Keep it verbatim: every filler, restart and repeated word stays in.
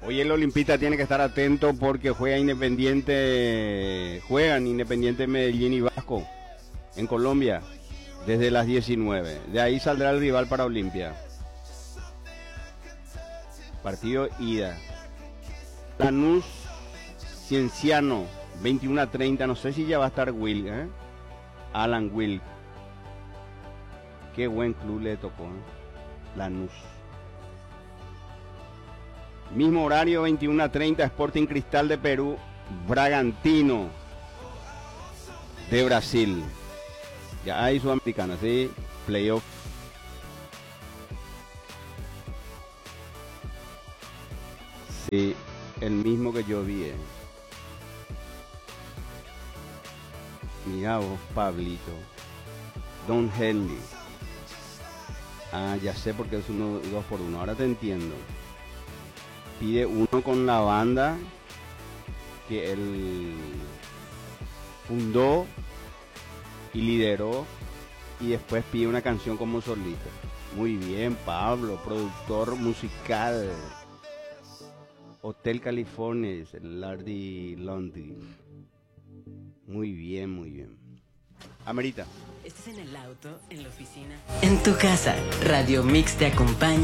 Hoy el Olimpista tiene que estar atento porque juega Independiente, juegan Independiente Medellín y Vasco en Colombia desde las diecinueve. De ahí saldrá el rival para Olimpia. Partido ida. Lanús Cienciano, veintiuno a treinta. No sé si ya va a estar Will, ¿eh? Alan Will. Qué buen club le tocó, ¿eh? Lanús. Mismo horario, veintiuno a treinta, Sporting Cristal de Perú, Bragantino de Brasil. Ya hay Sudamericana, ¿sí? Playoff. Sí, el mismo que yo vi. Eh. Mira vos, Pablito. Don Henry. Ah, ya sé por qué es uno, dos por uno. Ahora te entiendo. Pide uno con la banda que él fundó y lideró, y después pide una canción como solista. Muy bien, Pablo, productor musical. Hotel California, dice Lardy Londi. Muy bien, muy bien. Amerita. Estás en el auto, en la oficina, en tu casa. Radio Mix te acompaña.